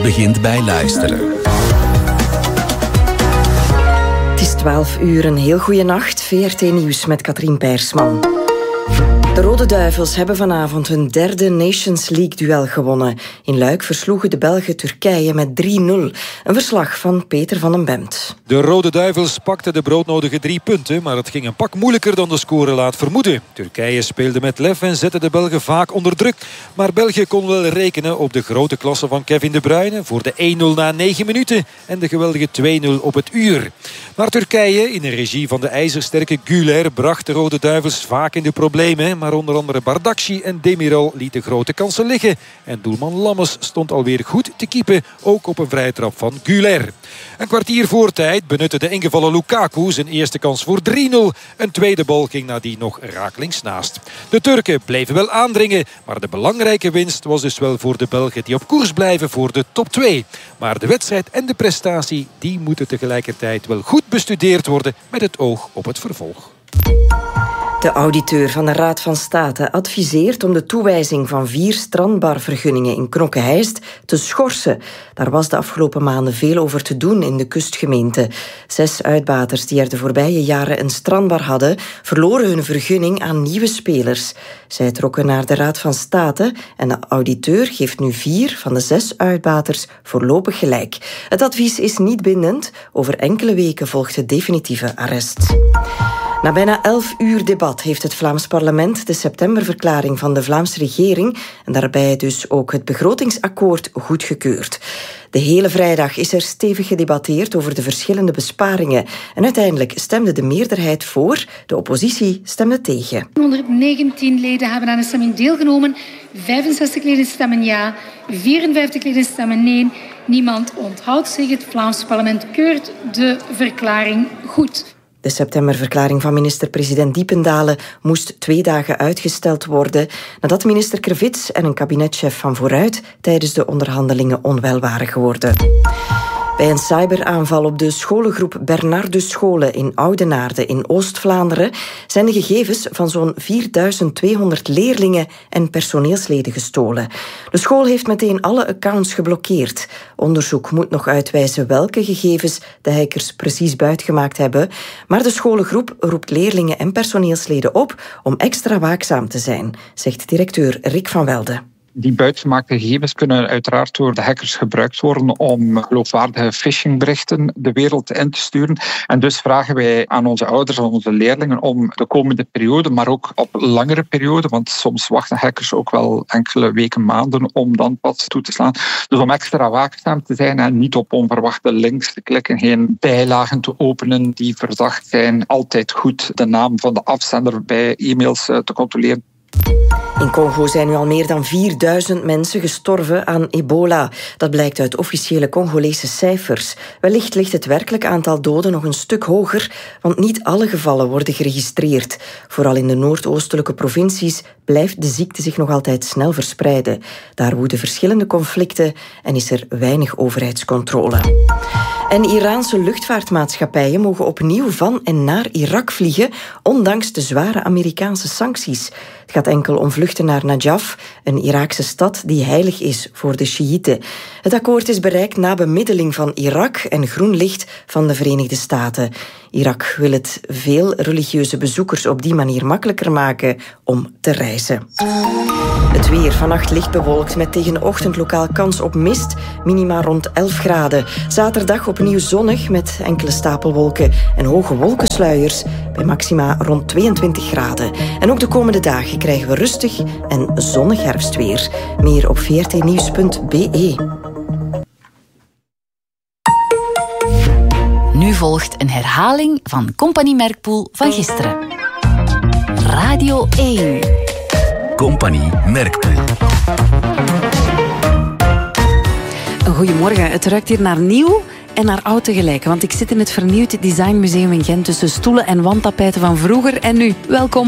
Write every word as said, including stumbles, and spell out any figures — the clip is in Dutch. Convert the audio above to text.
begint bij luisteren. Het is twaalf uur, een heel goede nacht. V R T Nieuws met Katrien Peirsman. De Rode Duivels hebben vanavond hun derde Nations League-duel gewonnen. In Luik versloegen de Belgen Turkije met drie nul. Een verslag van Peter van den Bemt. De Rode Duivels pakten de broodnodige drie punten, maar het ging een pak moeilijker dan de score laat vermoeden. Turkije speelde met lef en zette de Belgen vaak onder druk. Maar België kon wel rekenen op de grote klasse van Kevin De Bruyne voor de één nul na negen minuten en de geweldige twee nul op het uur. Maar Turkije, in de regie van de ijzersterke Güler, bracht de Rode Duivels vaak in de problemen. Maar onder andere Bardakci en Demiral lieten grote kansen liggen. En doelman Lammes stond alweer goed te keepen, ook op een vrije trap van Güler. Een kwartier voor tijd benutte de ingevallen Lukaku zijn eerste kans voor drie nul. Een tweede bal ging nadien nog rakelings naast. De Turken bleven wel aandringen, maar de belangrijke winst was dus wel voor de Belgen die op koers blijven voor de top twee. Maar de wedstrijd en de prestatie, die moeten tegelijkertijd wel goed bestudeerd worden met het oog op het vervolg. De auditeur van de Raad van State adviseert om de toewijzing van vier strandbarvergunningen in Knokke-Heist te schorsen. Daar was de afgelopen maanden veel over te doen in de kustgemeente. Zes uitbaters die er de voorbije jaren een strandbar hadden, verloren hun vergunning aan nieuwe spelers. Zij trokken naar de Raad van State en de auditeur geeft nu vier van de zes uitbaters voorlopig gelijk. Het advies is niet bindend. Over enkele weken volgt het definitieve arrest. Na bijna elf uur debat heeft het Vlaams parlement de septemberverklaring van de Vlaamse regering en daarbij dus ook het begrotingsakkoord goedgekeurd. De hele vrijdag is er stevig gedebatteerd over de verschillende besparingen. En uiteindelijk stemde de meerderheid voor, de oppositie stemde tegen. honderddegentien leden hebben aan de stemming deelgenomen. vijfenzestig leden stemmen ja, vierenvijftig leden stemmen nee. Niemand onthoudt zich. Het Vlaams parlement keurt de verklaring goed. De septemberverklaring van minister-president Diependalen moest twee dagen uitgesteld worden nadat minister Krevits en een kabinetchef van Vooruit tijdens de onderhandelingen onwel waren geworden. Bij een cyberaanval op de scholengroep Bernardus Scholen in Oudenaarde in Oost-Vlaanderen zijn de gegevens van zo'n vierduizend tweehonderd leerlingen en personeelsleden gestolen. De school heeft meteen alle accounts geblokkeerd. Onderzoek moet nog uitwijzen welke gegevens de hackers precies buitgemaakt hebben, maar de scholengroep roept leerlingen en personeelsleden op om extra waakzaam te zijn, zegt directeur Rick van Welde. Die buitgemaakte gegevens kunnen uiteraard door de hackers gebruikt worden om geloofwaardige phishingberichten de wereld in te sturen. En dus vragen wij aan onze ouders en onze leerlingen om de komende periode, maar ook op langere periode, want soms wachten hackers ook wel enkele weken, maanden om dan pas toe te slaan. Dus om extra waakzaam te zijn en niet op onverwachte links te klikken, geen bijlagen te openen die verdacht zijn. Altijd goed de naam van de afzender bij e-mails te controleren. In Congo zijn nu al meer dan vierduizend mensen gestorven aan ebola. Dat blijkt uit officiële Congolese cijfers. Wellicht ligt het werkelijk aantal doden nog een stuk hoger, want niet alle gevallen worden geregistreerd. Vooral in de noordoostelijke provincies blijft de ziekte zich nog altijd snel verspreiden. Daar woeden verschillende conflicten en is er weinig overheidscontrole. En Iraanse luchtvaartmaatschappijen mogen opnieuw van en naar Irak vliegen, ondanks de zware Amerikaanse sancties. Het gaat enkel om vluchten naar Najaf, een Iraakse stad die heilig is voor de Sjiïten. Het akkoord is bereikt na bemiddeling van Irak en groen licht van de Verenigde Staten. Irak wil het veel religieuze bezoekers op die manier makkelijker maken om te reizen. Het weer vannacht licht bewolkt met tegen de ochtend lokaal kans op mist, minima rond elf graden. Zaterdag opnieuw zonnig met enkele stapelwolken en hoge wolkensluiers bij maxima rond tweeëntwintig graden. En ook de komende dagen krijgen we rustig en zonnig herfstweer. Meer op v r t nieuws punt b e. Nu volgt een herhaling van Compagnie Merkpoel van gisteren. Radio één. Compagnie Merkpoel. Goedemorgen, het ruikt hier naar nieuw en naar oud tegelijk. Want ik zit in het vernieuwd designmuseum in Gent tussen stoelen en wandtapijten van vroeger en nu. Welkom.